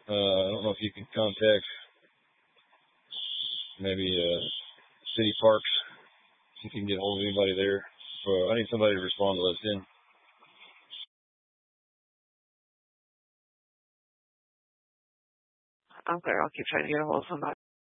I don't know if you can contact maybe City Parks, see if you can get hold of anybody there. I need somebody to respond to LinkedIn. Okay, I'll keep trying to get a hold of somebody.